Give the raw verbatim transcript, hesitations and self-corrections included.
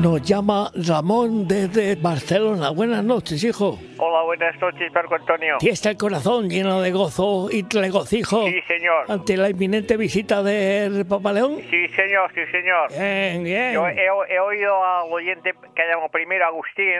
Nos llama Ramón desde Barcelona. Buenas noches, hijo. Hola, buenas noches, Marco Antonio. ¿Y está el corazón lleno de gozo y regocijo? Sí, señor. Ante la inminente visita del Papa León. Sí, señor, sí, señor. Bien, bien. Yo he, he oído al oyente que llamo primero Agustín.